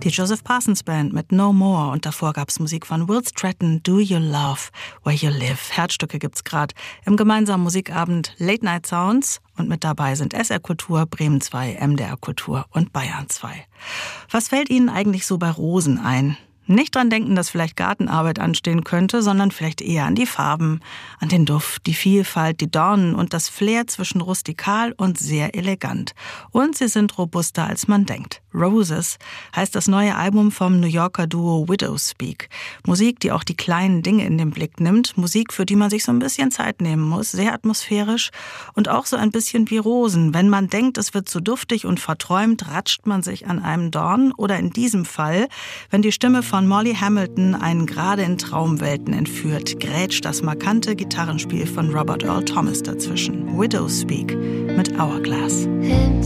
Die Joseph Parsons Band mit No More und davor gab's Musik von Will Stratton, Do You Love Where You Live. Herzstücke gibt's gerade im gemeinsamen Musikabend Late Night Sounds und mit dabei sind SR Kultur, Bremen 2, MDR Kultur und Bayern 2. Was fällt Ihnen eigentlich so bei Rosen ein? Nicht dran denken, dass vielleicht Gartenarbeit anstehen könnte, sondern vielleicht eher an die Farben, an den Duft, die Vielfalt, die Dornen und das Flair zwischen rustikal und sehr elegant. Und sie sind robuster, als man denkt. Roses heißt das neue Album vom New Yorker Duo Widowspeak. Musik, die auch die kleinen Dinge in den Blick nimmt. Musik, für die man sich so ein bisschen Zeit nehmen muss. Sehr atmosphärisch und auch so ein bisschen wie Rosen. Wenn man denkt, es wird zu duftig und verträumt, ratscht man sich an einem Dorn. Oder in diesem Fall, wenn die Stimme von Molly Hamilton einen gerade in Traumwelten entführt, grätscht das markante Gitarrenspiel von Robert Earl Thomas dazwischen. Widowspeak mit Hourglass.